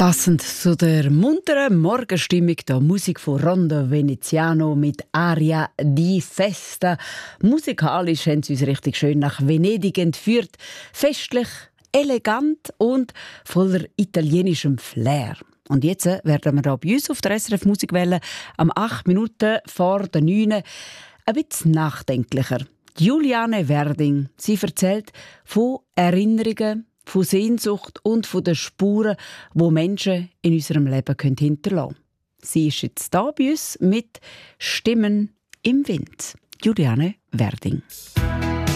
Passend zu der munteren Morgenstimmung der Musik von Rondo Veneziano mit Aria di Festa. Musikalisch haben sie uns richtig schön nach Venedig entführt. Festlich, elegant und voller italienischem Flair. Und jetzt werden wir hier bei uns auf der SRF Musikwelle am 8 Minuten vor der 9 ein bisschen nachdenklicher. Juliane Werding, sie erzählt von Erinnerungen, von Sehnsucht und von den Spuren, die Menschen in unserem Leben hinterlassen können. Sie ist jetzt hier bei uns mit «Stimmen im Wind». Juliane Werding.